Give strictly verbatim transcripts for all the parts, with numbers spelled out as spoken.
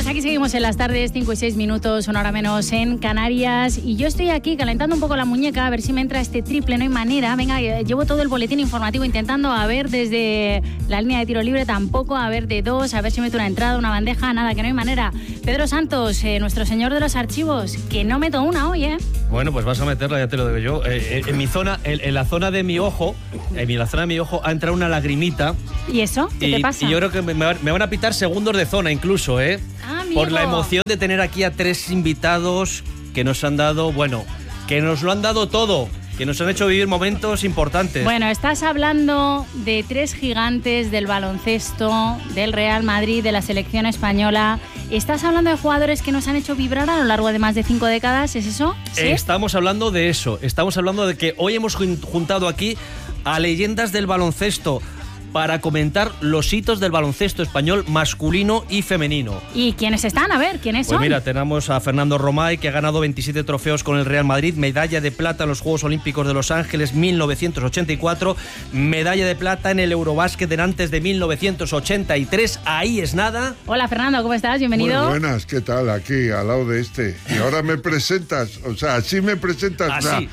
pues aquí seguimos en las tardes, cinco y seis minutos, una hora menos en Canarias. Y yo estoy aquí calentando un poco la muñeca, a ver si me entra este triple, no hay manera. Venga, llevo todo el boletín informativo intentando a ver desde la línea de tiro libre, tampoco, a ver de dos, a ver si meto una entrada, una bandeja, nada, que no hay manera. Pedro Santos, eh, nuestro señor de los archivos, que no meto una hoy, ¿eh? Bueno, pues vas a meterla, ya te lo digo yo. Eh, eh, en mi zona, en, en la zona de mi ojo, en la zona de mi ojo ha entrado una lagrimita. ¿Y eso? ¿Qué y, te pasa? Y yo creo que me, me van a pitar segundos de zona incluso, ¿eh? Ah, amigo. Por la emoción de tener aquí a tres invitados que nos han dado, bueno, que nos lo han dado todo, que nos han hecho vivir momentos importantes. Bueno, estás hablando de tres gigantes del baloncesto, del Real Madrid, de la selección española. Estás hablando de jugadores que nos han hecho vibrar a lo largo de más de cinco décadas, ¿es eso? ¿Sí? Estamos hablando de eso, estamos hablando de que hoy hemos juntado aquí a leyendas del baloncesto para comentar los hitos del baloncesto español masculino y femenino. ¿Y quiénes están? A ver, ¿quiénes pues son? Pues mira, tenemos a Fernando Romay, que ha ganado veintisiete trofeos con el Real Madrid, medalla de plata en los Juegos Olímpicos de Los Ángeles mil novecientos ochenta y cuatro, medalla de plata en el Eurobásquet de Nantes de mil novecientos ochenta y tres, ahí es nada. Hola Fernando, ¿cómo estás? Bienvenido. Muy buenas, ¿qué tal? Aquí, al lado de este. Y ahora me presentas, o sea, así me presentas. Así. O sea,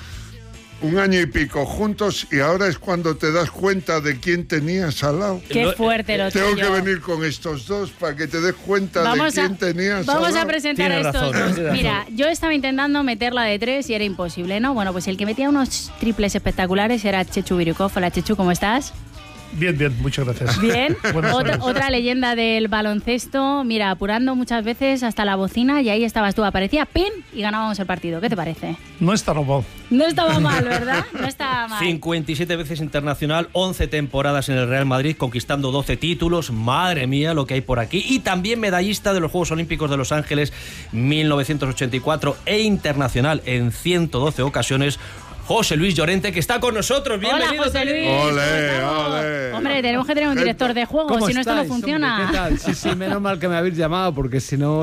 un año y pico juntos y ahora es cuando te das cuenta de quién tenías al lado. Qué fuerte lo Tengo tuyo. que venir con estos dos para que te des cuenta vamos de quién a, tenías Vamos al lado. a presentar Tienes a estos razón, dos. Mira, yo estaba intentando meterla de tres y era imposible, ¿no? Bueno, pues el que metía unos triples espectaculares era Chechu Birukov. Hola Chechu, ¿cómo estás? Bien, bien, muchas gracias. Bien. Buenas Otra, tardes. otra leyenda del baloncesto, mira, apurando muchas veces hasta la bocina y ahí estabas tú, aparecía pin y ganábamos el partido. ¿Qué te parece? No está robado. No estaba mal, ¿verdad? No estaba mal. cincuenta y siete veces internacional, once temporadas en el Real Madrid, conquistando doce títulos. Madre mía, lo que hay por aquí. Y también medallista de los Juegos Olímpicos de Los Ángeles mil novecientos ochenta y cuatro e internacional en ciento doce ocasiones. José Luis Llorente, que está con nosotros. Bienvenido. Hola, José Luis. Ole, ole. Hombre, tenemos que tener un director de juego, ¿Cómo si no esto no estáis, funciona. hombre? ¿Qué tal? Sí, sí, menos mal que me habéis llamado, porque si no,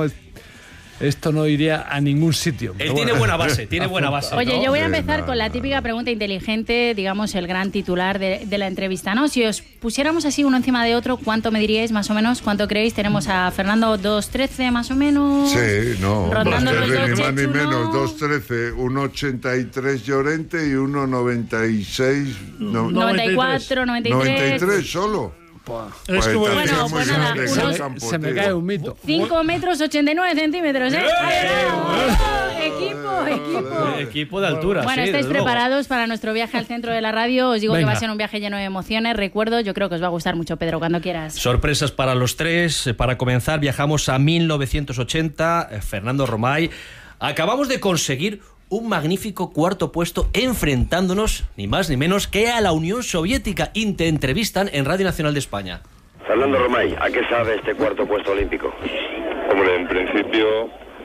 esto no iría a ningún sitio. Él Pero tiene bueno. buena base, tiene buena base. Oye, ¿no? yo voy a Sí, empezar no, con la no. típica pregunta inteligente, digamos, el gran titular de, de la entrevista, ¿no? Si os pusiéramos así uno encima de otro, ¿cuánto me diríais más o menos? ¿Cuánto creéis? Tenemos a Fernando dos trece más o menos. Sí, no, Rondando dos los trece, dos, ni más ni Chechu, ¿no? menos, dos trece, uno ochenta y tres Llorente y uno noventa y seis, no, noventa y cuatro, noventa y tres. noventa y tres solo. Es que Pues bueno, estamos pues en nada, el unos- campo, Se me tío. cae un mito. cinco metros ochenta y nueve centímetros, ¿eh? ¡Oh! Equipo, equipo. Equipo de altura. Bueno, sí, estáis desde luego. preparados para nuestro viaje al centro de la radio. Os digo que Venga. va a ser un viaje lleno de emociones, recuerdos. Yo creo que os va a gustar mucho, Pedro, cuando quieras. Sorpresas para los tres. Para comenzar, viajamos a mil novecientos ochenta. Eh, Fernando Romay. Acabamos de conseguir un magnífico cuarto puesto enfrentándonos, ni más ni menos, que a la Unión Soviética. Y te entrevistan en Radio Nacional de España. Fernando Romay, ¿a qué sabe este cuarto puesto olímpico? Hombre, en principio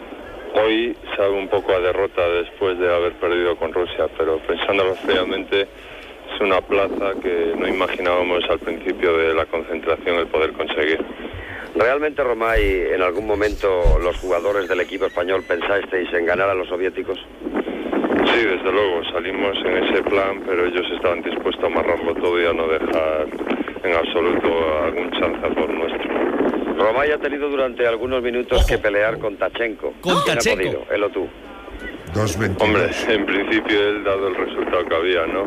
hoy sabe un poco a derrota después de haber perdido con Rusia, pero pensándolo fríamente es una plaza que no imaginábamos al principio de la concentración el poder conseguir. ¿Realmente, Romay, en algún momento los jugadores del equipo español pensasteis en ganar a los soviéticos? Sí, desde luego, salimos en ese plan, pero ellos estaban dispuestos a amarrarlo todo y a no dejar en absoluto algún chance por nuestro. Romay ha tenido durante algunos minutos Ojo. que pelear con Tachenko. Con ¿Quién ha Tachenko. podido? Él o tú. dos veintidós. Hombre, en principio él dado el resultado que había, ¿no?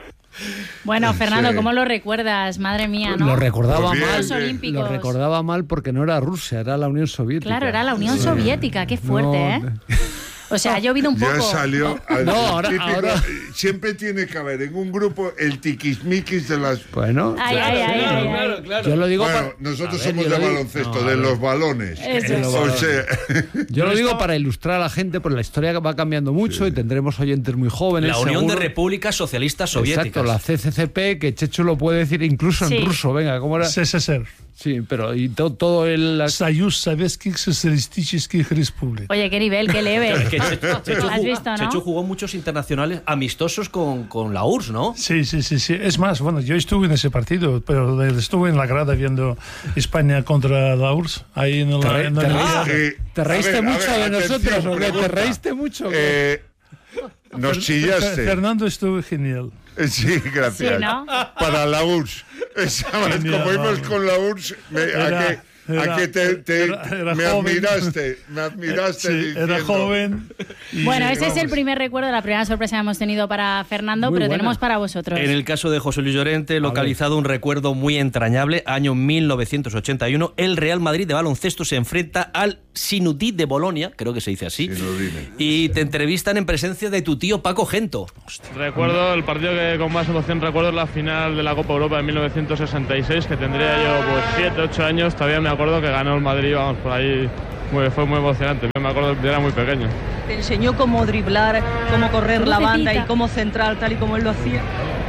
Bueno, Fernando, Sí. ¿cómo lo recuerdas? Madre mía, ¿no? Lo recordaba Pues bien, mal. Los Olímpicos. Lo recordaba mal porque no era Rusia, era la Unión Soviética. Claro, era la Unión Soviética, qué fuerte, No, ¿eh? O sea, ha llovido un poco. Ya salió. al- No, el ahora- típico- ahora- Siempre tiene que haber en un grupo el tiquismiquis de las. Bueno, Ay, ay, ay, ay, ay. claro. yo lo digo Bueno, para... nosotros A ver, somos yo de lo digo- baloncesto, No, de a ver. los balones. Eso es. O sea, Yo lo digo para ilustrar a la gente, porque la historia va cambiando mucho y tendremos oyentes muy jóvenes. La Unión seguro. de Repúblicas Socialistas Soviéticas. Exacto, la C C C P, que Chechu lo puede decir incluso Sí. en ruso. Venga, ¿cómo era? S S S R. Sí, pero y to- todo el... la- Союз Советских Социалистических Республик. Oye, qué nivel, qué leve. Que Chechu, Chechu ¿Has jugó, visto, no? Chechu jugó muchos internacionales amistosos con, con la U R S S, ¿no? Sí, sí, sí, sí. Es más, bueno, yo estuve en ese partido, pero estuve en la grada viendo España contra la U R S S. Ahí en Te la, re- en la te Navidad. eh, ¿Te a reíste ver, a mucho ver, de atención, nosotros o qué? ¿Te pregunta. reíste mucho? o qué? Eh, nos chillaste. Fernando estuvo genial. Eh, Sí, gracias. Sí, ¿no? Para la U R S S. Esa vez, Genial, como íbamos vamos. con la U R S S, me- ¿a Era- qué? a que te, te era, era me joven. admiraste, me admiraste Sí, diciendo, era joven. y- Bueno, ese es el vamos. primer recuerdo, la primera sorpresa que hemos tenido para Fernando, Muy pero buena. tenemos para vosotros. En el caso de José Luis Llorente, localizado un recuerdo muy entrañable, año mil novecientos ochenta y uno, el Real Madrid de baloncesto se enfrenta al Sinudí de Bolonia, creo que se dice así, Sinudine. y te entrevistan en presencia de tu tío Paco Gento. Recuerdo el partido que con más emoción recuerdo es la final de la Copa Europa de mil novecientos sesenta y seis, que tendría yo pues siete, ocho años, todavía me acuerdo que ganó el Madrid, vamos, por ahí muy- fue muy emocionante, me acuerdo que era muy pequeño. Te enseñó cómo driblar, cómo correr la banda y Lucecita. cómo centrar tal y como él lo hacía.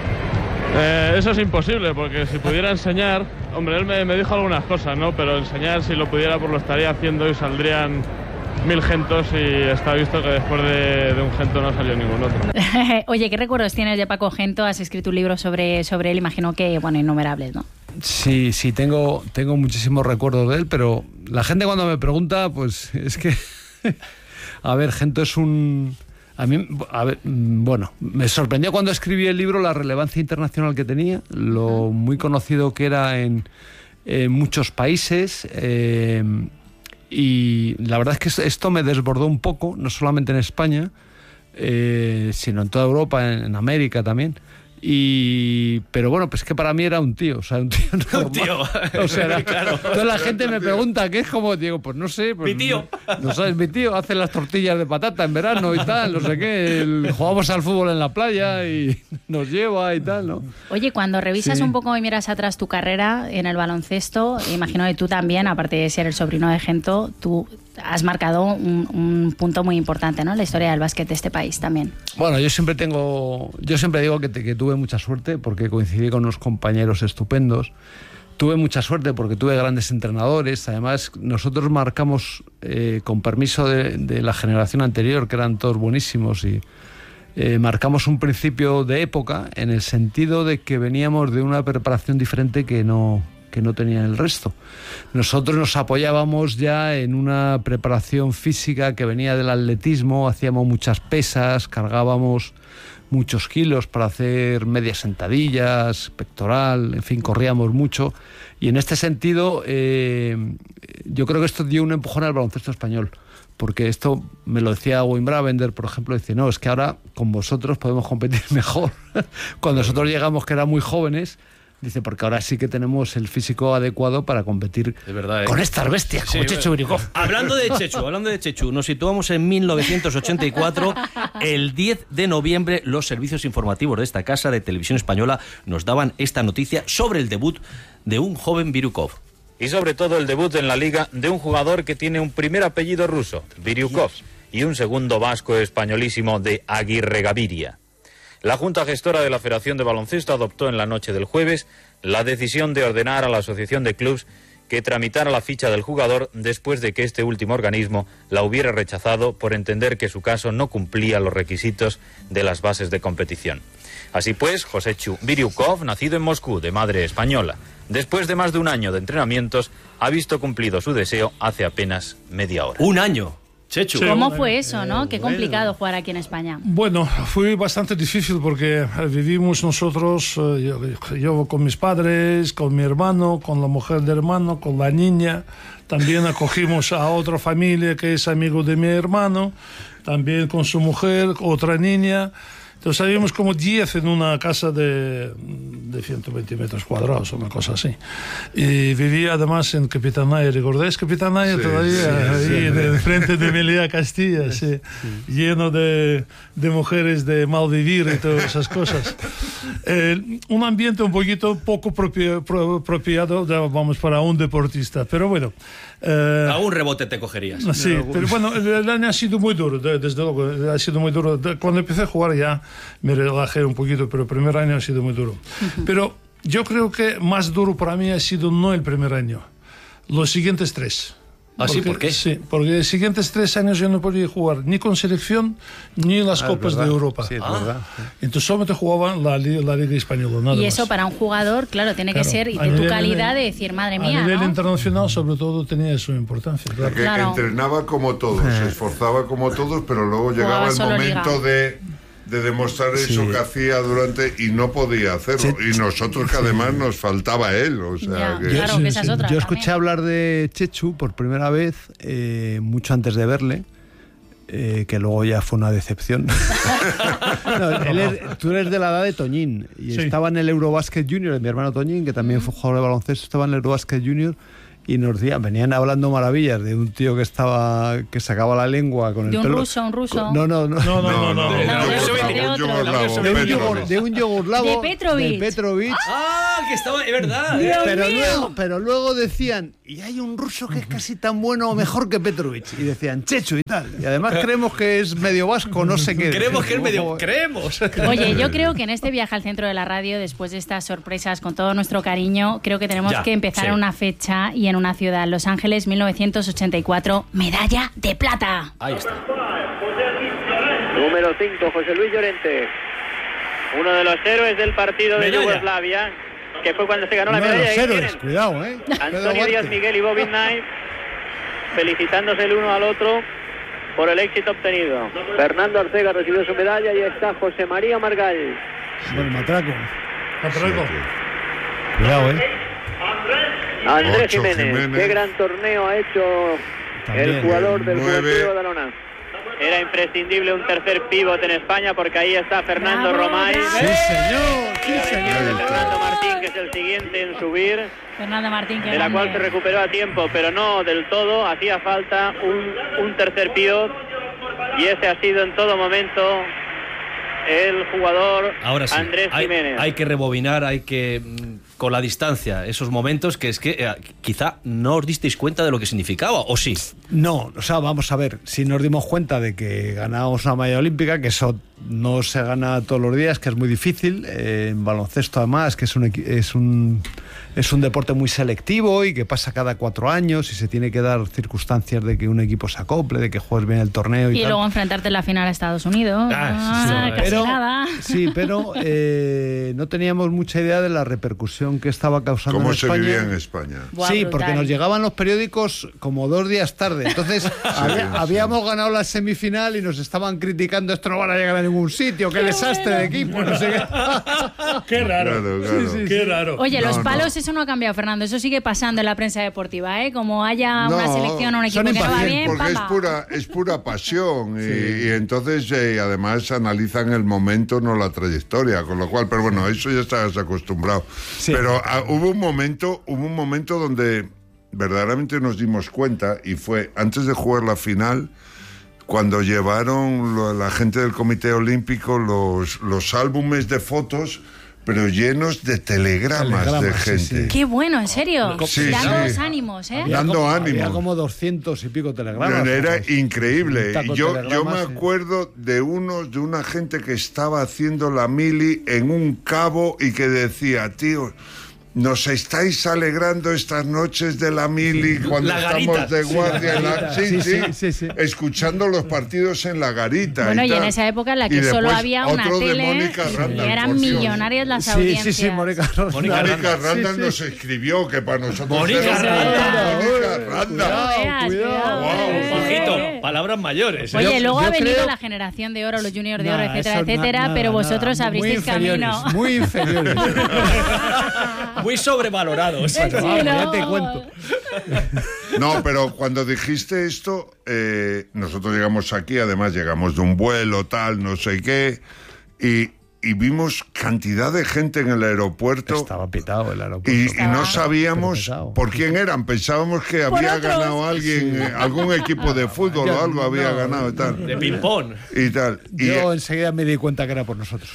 Eh, eso es imposible, porque si pudiera enseñar, hombre, él me, me dijo algunas cosas, ¿no? Pero enseñar, si lo pudiera, pues lo estaría haciendo y saldrían mil gentos y está visto que después de, de un gento no salió ningún otro. Oye, ¿qué recuerdos tienes de Paco Gento? Has escrito un libro sobre, sobre él, imagino que, bueno, innumerables, ¿no? Sí, sí, tengo, tengo muchísimos recuerdos de él, pero la gente cuando me pregunta, pues es que... a ver, Gento es un... A mí, a ver, bueno, me sorprendió cuando escribí el libro la relevancia internacional que tenía, lo muy conocido que era en, en muchos países, eh, y la verdad es que esto me desbordó un poco, no solamente en España, eh, sino en toda Europa, en, en América también. Y pero bueno, pues que para mí era un tío, o sea, un tío normal. Un tío. O sea, era- Claro. toda la gente me pregunta qué es, como digo, pues no sé, pues, Mi tío. No, no sabes, mi tío hace las tortillas de patata en verano y tal, no sé qué, el- jugamos al fútbol en la playa y nos lleva y tal, ¿no? Oye, cuando revisas Sí. un poco y miras atrás tu carrera en el baloncesto, imagino que tú también, aparte de ser el sobrino de Gento, tú has marcado un, un punto muy importante, ¿no? En la historia del básquet de este país también. Bueno, yo siempre tengo, yo siempre digo que, te- que tuve mucha suerte porque coincidí con unos compañeros estupendos. Tuve mucha suerte porque tuve grandes entrenadores. Además, nosotros marcamos, eh, con permiso de, de la generación anterior, que eran todos buenísimos, y eh, marcamos un principio de época en el sentido de que veníamos de una preparación diferente que no, que no tenía el resto. Nosotros nos apoyábamos ya en una preparación física que venía del atletismo, hacíamos muchas pesas, cargábamos muchos kilos para hacer medias sentadillas, pectoral, en fin, corríamos mucho. Y en este sentido, eh, yo creo que esto dio un empujón al baloncesto español, porque esto me lo decía Wayne Bravender, por ejemplo, dice, no, es que ahora con vosotros podemos competir mejor. Cuando nosotros llegamos, que eran muy jóvenes, dice, porque ahora sí que tenemos el físico adecuado para competir Es verdad, ¿eh? con estas bestias, como Sí, Chechu Birikov. Hablando de Chechu, hablando de Chechu, nos situamos en mil novecientos ochenta y cuatro. El diez de noviembre, los servicios informativos de esta casa de televisión española nos daban esta noticia sobre el debut de un joven Birukov. Y sobre todo el debut en la liga de un jugador que tiene un primer apellido ruso, Biryukov, y un segundo vasco españolísimo de Aguirre Gaviria. La Junta Gestora de la Federación de Baloncesto adoptó en la noche del jueves la decisión de ordenar a la Asociación de Clubs que tramitara la ficha del jugador después de que este último organismo la hubiera rechazado por entender que su caso no cumplía los requisitos de las bases de competición. Así pues, Josechu Biryukov, nacido en Moscú, de madre española, después de más de un año de entrenamientos, ha visto cumplido su deseo hace apenas media hora. Un año. Chechu. Sí. ¿Cómo bueno, fue eso, no? Qué complicado jugar aquí en España. Bueno, fue bastante difícil porque eh, vivimos nosotros, eh, yo, yo con mis padres, con mi hermano, con la mujer del hermano, con la niña. También acogimos a otra familia que es amigo de mi hermano, también con su mujer, otra niña. Entonces habíamos como diez en una casa de, de ciento veinte metros cuadrados, una cosa así. Y vivía además en Capitanaya, ¿recordáis Capitanaya? Sí, todavía? sí, ahí sí. en el frente de Meliá Castilla, sí, lleno de, de mujeres de mal vivir y todas esas cosas. Eh, un ambiente un poquito poco propio, pro, apropiado, ya vamos, para un deportista, pero bueno. Eh, A un rebote te cogerías. Sí, pero bueno, el, el año ha sido muy duro, de- desde luego, ha sido muy duro. De- Cuando empecé a jugar ya me relajé un poquito, pero el primer año ha sido muy duro. Pero yo creo que más duro para mí ha sido no el primer año, los siguientes tres. ¿Ah, sí? Porque- ¿Por qué? Sí, porque los siguientes tres años yo no podía jugar ni con selección ni en las Ah, es Copas de verdad. Europa. Sí, es Ah. verdad. Entonces solamente jugaba la, li- la Liga Española, nada Y más. eso para un jugador, claro, tiene que Claro, ser y a de tu nivel- calidad de decir, madre A mía, nivel ¿no? internacional, sobre todo, tenía su importancia. Claro. Que Claro. entrenaba como todos, se esforzaba como todos, pero luego llegaba Jugaba el solo momento liga. de de demostrar Sí. eso que hacía durante y no podía hacerlo. Sí. Y nosotros que además nos faltaba él. O sea, Ya, que... claro, que esa es otra Yo también. escuché hablar de Chechu por primera vez eh, mucho antes de verle. Eh, que luego ya fue una decepción. No, él es- tú eres de la edad de Toñín y Sí. estaba en el Eurobasket Junior, mi hermano Toñín, que también fue jugador de baloncesto, estaba en el Eurobasket Junior y nos decían, venían hablando maravillas de un tío que estaba que sacaba la lengua con el De un pelo. ruso, un ruso. con- No, no, no. No, no, no, no. de No, un de yugoslavo, otro. yugoslavo, De un, Petrovic. yogur, de un yoguslavo De Petrovic. de Petrovic. Ah, que estaba, es verdad. ¿eh? Pero luego, pero luego decían, y hay un ruso que es casi tan bueno o mejor que Petrovic. Y decían, Chechu y tal. Y además creemos que es medio vasco, no sé qué. Creemos que es medio... Ojo, Creemos. Oye, yo creo que en este viaje al centro de la radio, después de estas sorpresas, con todo nuestro cariño, creo que tenemos Ya, que empezar sí. en una fecha y en una ciudad. Los Ángeles, mil novecientos ochenta y cuatro, medalla de plata. Ahí está. Número cinco, José Luis Llorente. Uno de los héroes del partido de Medalla. Yugoslavia, que fue cuando se ganó la Uno de medalla. los Ahí héroes, tienen cuidado, ¿eh? Pedro Antonio Díaz Duarte. Miguel y Bobby Knight felicitándose el uno al otro por el éxito obtenido. Fernando Arcega recibió su medalla y está José María Margall. Bueno, Matraco. Patraco. Cuidado, ¿eh? Andrés Ocho, Jiménez. Jiménez. Qué gran torneo ha hecho También. el jugador del Nueve. Juventud de Badalona. Era imprescindible un tercer pívot en España porque ahí está Fernando Bravo, Romay. bravo. Sí, señor, sí, Y la señor. victoria de Fernando Martín, que es el siguiente en subir, Fernando Martín, que de la cual se recuperó a tiempo, pero no del todo. Hacía falta un, un tercer pívot y ese ha sido en todo momento el jugador Ahora sí, Andrés hay, Jiménez. hay que rebobinar, hay que, mm, con la distancia, esos momentos que es que eh, quizá no os disteis cuenta de lo que significaba, ¿o sí? No, o sea, vamos a ver, si nos dimos cuenta de que ganábamos una medalla olímpica, que eso no se gana todos los días, que es muy difícil, eh, en baloncesto además, que es un, equi- es un es un deporte muy selectivo y que pasa cada cuatro años y se tiene que dar circunstancias de que un equipo se acople, de que juegues bien el torneo y, Y tal. luego enfrentarte en la final a Estados Unidos. Ah, sí, Ah, sí, casi pero, nada. sí, pero eh, no teníamos mucha idea de la repercusión que estaba causando ¿Cómo en se España. vivía en España? Buah, Sí, brutal. porque nos llegaban los periódicos como dos días tarde. Entonces, había- sí. habíamos ganado la semifinal y nos estaban criticando, esto no van a llegar a ningún sitio, qué, desastre de equipo, no sé qué. Qué raro. Claro, claro. Qué raro. Oye, No, los no. palos, eso no ha cambiado, Fernando. Eso sigue pasando en la prensa deportiva, ¿eh? Como haya una No, selección o un equipo son que no va impacientes, bien, Porque es pamba. pura, es pura pasión y, y entonces eh, además analizan el momento, no la trayectoria, con lo cual, pero bueno, eso ya estás acostumbrado. Sí. Pero ah, hubo un momento, hubo un momento donde verdaderamente nos dimos cuenta y fue antes de jugar la final, cuando llevaron lo- la gente del Comité Olímpico los, los álbumes de fotos, pero llenos de telegramas, Telegramas, de sí, gente. sí. Qué bueno, en serio. Sí, Dándonos sí. ánimos, ¿eh? Ya. Dando Había ánimo. como doscientos y pico telegramas. Era Pues, increíble. un taco de Yo, yo telegramas, me sí. acuerdo de unos, de una gente que estaba haciendo la mili en un cabo y que decía, tío, nos estáis alegrando estas noches de la mili cuando La estamos garita. de guardia. en la- garita. Sí, Sí, sí, sí, sí, sí. escuchando los partidos en la garita. Bueno, y en tal. esa época en la Y que solo después había una otro de tele Mónica y Randall, eran por Dios. millonarias las Sí, audiencias. sí, sí, Mónica Randall. Mónica Mónica Randall. Randall Sí, nos sí. escribió que para nosotros Mónica era Randall. Mónica No Randall. veas, cuidado. Guau, eh. Ojito, palabras mayores. ¿eh? Oye, Yo- luego yo ha venido creo- la generación de oro, los juniors de Nah, oro, etcétera, eso na- etcétera, nada, pero vosotros nada. abristeis Muy inferiores, camino. Muy inferiores. Muy sobrevalorados. Sí, Vamos, ya ¿no? te cuento. No, pero cuando dijiste esto, eh, nosotros llegamos aquí, además llegamos de un vuelo, tal, no sé qué, y, y vimos cantidad de gente en el aeropuerto. Estaba pitado el aeropuerto. Y, y Estaba- no sabíamos Pero pesado. por quién eran, pensábamos que había otros. ganado alguien, eh, algún equipo de fútbol o algo había No, ganado y tal. De ping-pong. Y tal. Y, Yo enseguida me di cuenta que era por nosotros.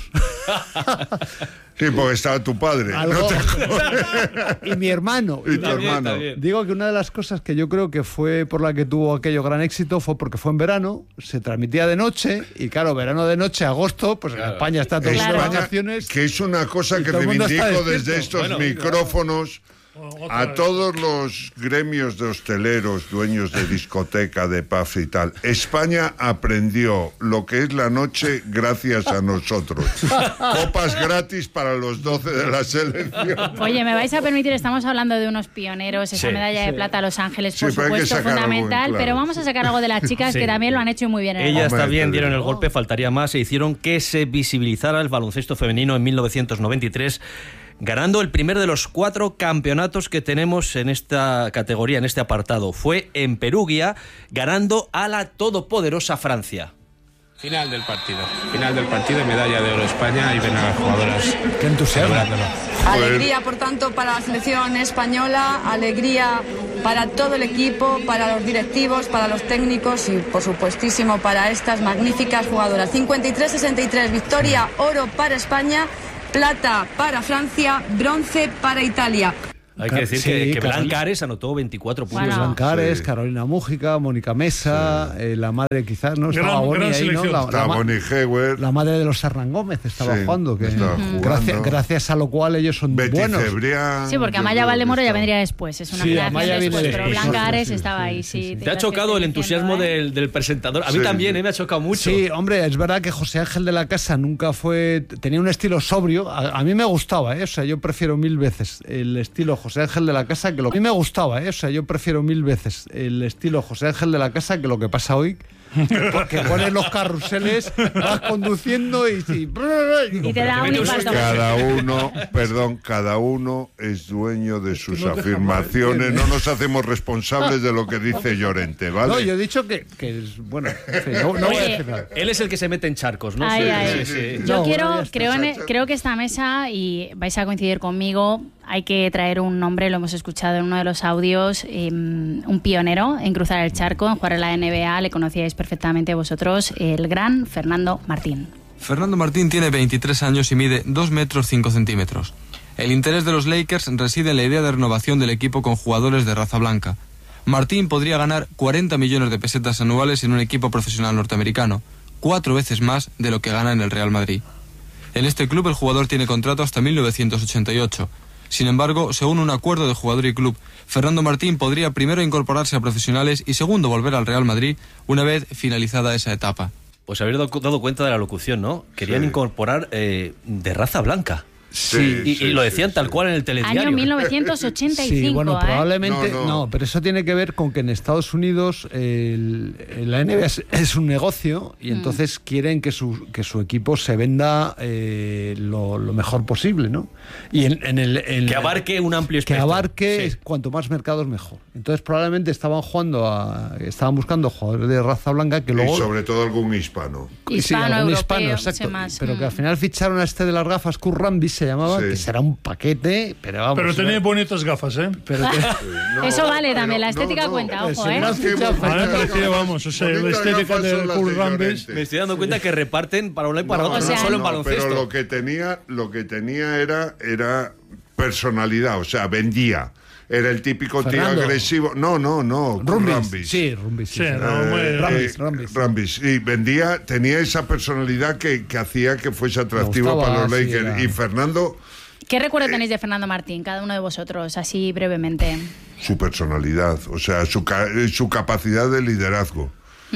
sí, porque estaba tu padre. Algo- ¿no te- y mi hermano. y tu Está bien, hermano. está bien. Digo que una de las cosas que yo creo que fue por la que tuvo aquello gran éxito fue porque fue en verano, se transmitía de noche y claro, verano de noche, agosto, pues en España está todo el mundo de España, vacaciones. que es una cosa Y que todo el mundo está reivindico despierto. desde estos Bueno, micrófonos. A todos los gremios de hosteleros, dueños de discoteca, de pub y tal, España aprendió lo que es la noche gracias a nosotros. Copas gratis para los doce de la selección. Oye, me vais a permitir, estamos hablando de unos pioneros, esa Sí, medalla de sí. plata a Los Ángeles, por Sí, pero hay que supuesto, sacar algo, fundamental, claro. pero vamos a sacar algo de las chicas Sí. que también lo han hecho muy bien. En el Ellas Hombre, también te dieron el digo. golpe, faltaría más, e hicieron que se visibilizara el baloncesto femenino en mil novecientos noventa y tres, ganando el primer de los cuatro campeonatos que tenemos en esta categoría, en este apartado. Fue en Perugia, ganando a la todopoderosa Francia. Final del partido, final del partido, medalla de oro España y ven a las jugadoras. Qué entusiasmo. celebrándolo. Alegría, por tanto, para la selección española, alegría para todo el equipo, para los directivos, para los técnicos y, por supuestísimo, para estas magníficas jugadoras. cincuenta y tres sesenta y tres, victoria, oro para España, plata para Francia, bronce para Italia. Hay que decir Sí, que, que Carolina. Blanca Ares anotó veinticuatro puntos. Bueno. Blancares, Sí. Carolina Mújica, Mónica Mesa, eh, la madre quizás, ¿no? Estaba Gran- Boni gran ahí, ¿no? selección. La, la Está ma- Bonnie Hewer, la madre de los Hernán Gómez estaba Sí, jugando, que estaba jugando. Gracias, gracias a lo cual ellos son Betty buenos. Cebrián. Sí, porque yo Amaya creo que Valdemoro ya estaba. vendría después, es una Sí, generación Amaya después, viene pero después. Blanca Sí, Ares sí, estaba sí, ahí, sí, sí. sí. te Te ha lo chocado estoy el entusiasmo diciendo, ¿eh? del, del presentador. A mí Sí, también, sí. eh, me ha chocado mucho. Sí, hombre, es verdad que José Ángel de la Casa nunca fue... Tenía un estilo sobrio. A, a mí me gustaba, ¿eh? O sea, yo prefiero mil veces el estilo José Ángel de la Casa que lo... A mí me gustaba, ¿eh? O sea, yo prefiero mil veces el estilo José Ángel de la Casa que lo que pasa hoy. Porque pones los carruseles, vas conduciendo y... y, Y te da un infarto. Cada uno, perdón, cada uno es dueño de sus afirmaciones. No nos hacemos responsables de lo que dice Llorente, ¿vale? No, yo he dicho que, que es... Bueno, en fin, no, no voy a Oye, decir nada. Él es el que se mete en charcos, ¿no? Ay, Sí, ay. sí, sí. Yo No, quiero, bueno, ya está. creo, en- creo que esta mesa, y vais a coincidir conmigo, hay que traer un nombre, lo hemos escuchado en uno de los audios, eh, un pionero en cruzar el charco, en jugar en la N B A, le conocíais perfectamente vosotros, el gran Fernando Martín. Fernando Martín tiene veintitrés años y mide dos metros cinco centímetros. El interés de los Lakers reside en la idea de renovación del equipo con jugadores de raza blanca. Martín podría ganar cuarenta millones de pesetas anuales en un equipo profesional norteamericano, cuatro veces más de lo que gana en el Real Madrid. En este club el jugador tiene contrato hasta mil novecientos ochenta y ocho. Sin embargo, según un acuerdo de jugador y club, Fernando Martín podría primero incorporarse a profesionales y segundo volver al Real Madrid una vez finalizada esa etapa. Pues habéis dado, dado cuenta de la locución, ¿no? Querían Sí. incorporar eh, de raza blanca. Sí, y, sí, y lo sí, decían sí. tal cual en el telediario. Año mil novecientos ochenta y cinco, Sí, bueno, ¿eh? probablemente No, no, no. pero eso tiene que ver con que en Estados Unidos el, la N B A es, es un negocio y entonces quieren que su, que su equipo se venda eh, lo, lo mejor posible, ¿no? Y en, en el en- Que abarque un amplio que espectro. abarque Sí. cuanto más mercados mejor. Entonces probablemente estaban jugando a, estaban buscando jugadores de raza blanca que luego Y sobre todo algún hispano. y sí, Hispano, algún europeo, hispano, sé exacto. más. Pero que al Mm. final ficharon a este de las gafas, Kurt Rambis se llamaba, Sí. que será un paquete, pero vamos. Pero tenía era- bonitas gafas, ¿eh? pero que- No, Eso vale pero también, la no, estética no. cuenta, ojo, Ese ¿eh? gran fichaje. A mí me parecía, vamos, o sea, la Bonitas estética gafas de son las Kurt de Rambis. Llorente. Me estoy dando cuenta que reparten para un lado y para No, otro, o no, sea, solo en no, baloncesto. pero lo que tenía, lo que tenía era, era personalidad, o sea, vendía. Era el típico Fernando. tío agresivo. No, no, no. Rumbis. Rambis. Sí, Rumbis. Sí, Sí, sí. no, muy- Eh, Rambis, eh, Rambis. Rambis. Y vendía, tenía esa personalidad que, que hacía que fuese atractivo gustaba, para los sí, Lakers. era- Y Fernando, ¿Qué recuerdo tenéis de Fernando Martín, cada uno de vosotros, así brevemente? su personalidad, o sea, su, ca- eh, su capacidad de liderazgo.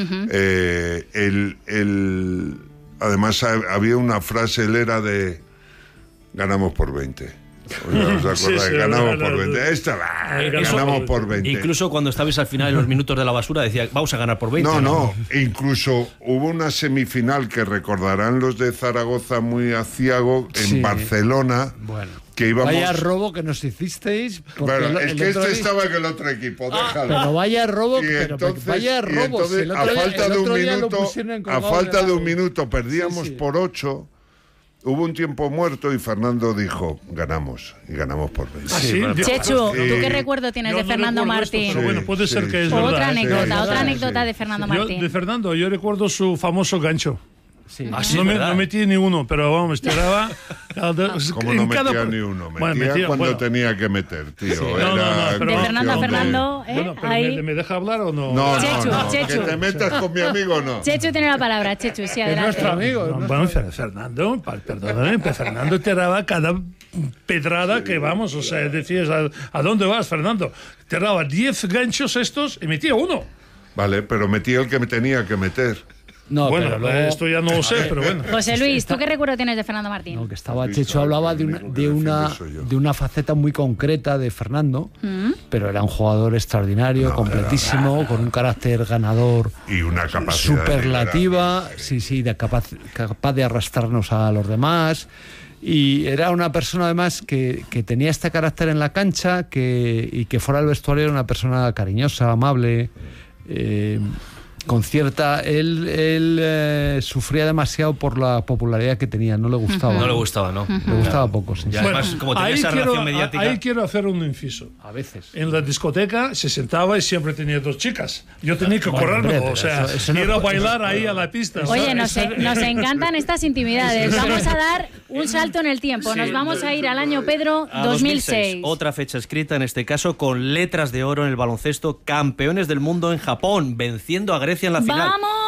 Eh, el, el- además, ha- había una frase, él era de ganamos por veinte. ¿Os acordáis? Sí, sí, ganamos la- por la- veinte. Esta, ah, Eso- ganamos por veinte. Incluso cuando estabais al final en los minutos de la basura, decía, vamos a ganar por veinte. No, no, incluso hubo una semifinal que recordarán los de Zaragoza muy aciago en Sí. Barcelona, Bueno. que íbamos... Vaya robo que nos hicisteis. porque Bueno, el- es el que otro este día- estaba en el otro equipo, déjalo. Pero vaya robo, Y pero entonces- vaya y robo. entonces, si el otro a día- falta el de un otro día lo minuto, pusieron en a colgado falta de grabado. un minuto perdíamos Sí, sí. por ocho. Hubo un tiempo muerto y Fernando dijo, ganamos, y ganamos por veinte. Ah, sí, Dios. Chechu, ¿tú Sí. qué recuerdo tienes Yo de no Fernando recuerdo esto, Martín? pero bueno, puede Sí, ser sí, que es sí. verdad. Otra ¿eh? anécdota, sí, otra sí, anécdota sí. de Fernando Yo, Martín. de Fernando, yo recuerdo su famoso gancho. Sí. Ah, sí, no, me, ¿verdad? no metí ni uno, pero vamos, tiraba. ¿Cómo no metía cada... ni uno? Metía, bueno, metía cuando bueno. tenía que meter, tío. Sí. Era no, no, no, pero de Fernando a Fernando, ¿eh? Bueno, pero ahí... ¿me, ¿me deja hablar o no? No, Chechu, no, no. Chechu. Que te metas con mi amigo, no. Chechu tiene la palabra, Chechu, sí, adelante. Es nuestro amigo. No, bueno, Fernando, perdóname, pero Fernando tiraba cada pedrada sí. que vamos, o sea, decías, ¿a, ¿a dónde vas, Fernando? Tiraba diez ganchos estos y metía uno. Vale, pero metía el que me tenía que meter. No, bueno, pero luego... esto ya no lo sé, pero bueno. José Luis, ¿tú qué recuerdo tienes de Fernando Martín? No, que estaba Chechu hablaba de una, de una, de una faceta muy concreta de Fernando, ¿Mm? pero era un jugador extraordinario, no, completísimo, era... con un carácter ganador y una capacidad superlativa, sí, sí, de capaz, capaz de arrastrarnos a los demás. Y era una persona además que, que tenía este carácter en la cancha que, y que fuera del vestuario era una persona cariñosa, amable, eh, con cierta... Él, él eh, sufría demasiado por la popularidad que tenía, no le gustaba. No le gustaba, ¿no? Le gustaba poco, sí. Y además, bueno, como tenía esa quiero, relación mediática... Ahí quiero hacer un inciso. A veces. En la discoteca se sentaba y siempre tenía dos chicas. Yo tenía que bueno, correrme, o sea, eso, eso ir no, a bailar eso, ahí a la pista. Oye, nos, nos encantan estas intimidades. Vamos a dar un salto en el tiempo. Nos vamos a ir al año, Pedro, dos mil seis. Otra fecha escrita, en este caso, con letras de oro en el baloncesto. Campeones del mundo en Japón, venciendo a Grecia en la final. ¡Vamos!